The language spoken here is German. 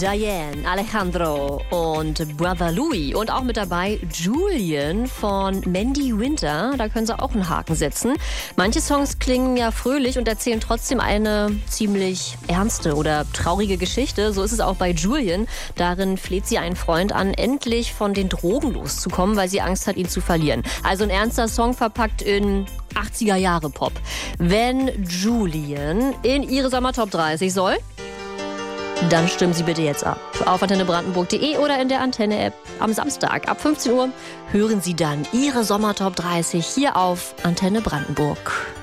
Diane, Alejandro und Brother Louie. Und auch mit dabei Julian von Mandy Winter. Da können Sie auch einen Haken setzen. Manche Songs klingen ja fröhlich und erzählen trotzdem eine ziemlich ernste oder traurige Geschichte. So ist es auch bei Julian. Darin fleht sie einen Freund an, endlich von den Drogen loszukommen, weil sie Angst hat, ihn zu verlieren. Also ein ernster Song verpackt in 80er-Jahre-Pop. Wenn Julian in ihre Sommertop 30 soll, dann stimmen Sie bitte jetzt ab. Auf antennebrandenburg.de oder in der Antenne-App. Am Samstag ab 15 Uhr hören Sie dann Ihre Sommertop 30 hier auf Antenne Brandenburg.